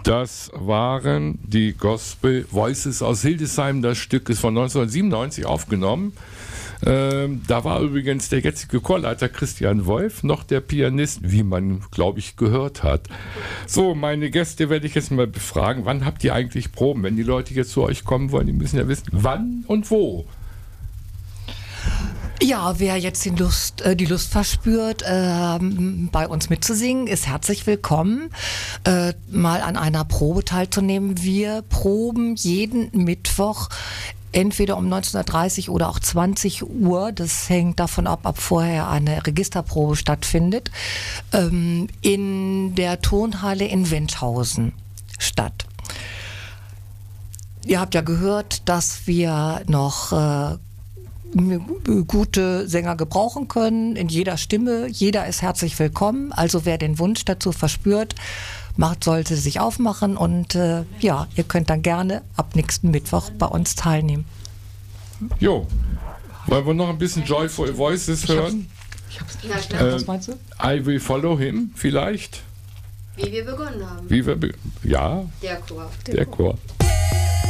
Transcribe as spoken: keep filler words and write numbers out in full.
Das waren die Gospel Voices aus Hildesheim. Das Stück ist von neunzehnhundertsiebenundneunzig aufgenommen. Ähm, da war übrigens der jetzige Chorleiter Christian Wolf noch der Pianist, wie man, glaube ich, gehört hat. So, meine Gäste werde ich jetzt mal befragen. Wann habt ihr eigentlich Proben? Wenn die Leute jetzt zu euch kommen wollen, die müssen ja wissen, wann und wo. Ja, wer jetzt die Lust, äh, die Lust verspürt, äh, bei uns mitzusingen, ist herzlich willkommen, äh, mal an einer Probe teilzunehmen. Wir proben jeden Mittwoch entweder um neunzehn Uhr dreißig oder auch zwanzig Uhr, das hängt davon ab, ob vorher eine Registerprobe stattfindet, ähm, in der Turnhalle in Wendhausen statt. Ihr habt ja gehört, dass wir noch äh, gute Sänger gebrauchen können, in jeder Stimme. Jeder ist herzlich willkommen. Also wer den Wunsch dazu verspürt, macht, sollte sich aufmachen und äh, ja, ihr könnt dann gerne ab nächsten Mittwoch bei uns teilnehmen. Jo, wollen wir noch ein bisschen Joyful Voices hören? Ich hab's, ich hab's ja, äh, was meinst du? I Will Follow Him vielleicht? Wie wir begonnen haben. Wie wir be- ja, Der Chor. Der, der Chor.